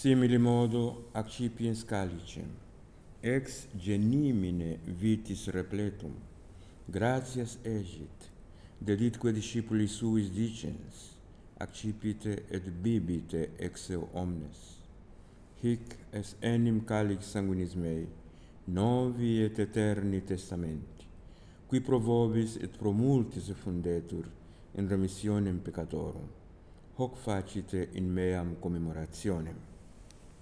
Simili modo accipiens calicem, ex genimine vitis repletum, gratias egit, deditque discipuli suis dicens, accipite et bibite ex eo omnes. Hic es enim calix sanguinis mei, novi et eterni testamenti, qui pro vobis et pro multis effundetur in remissionem peccatorum. Hoc facite in meam commemorationem.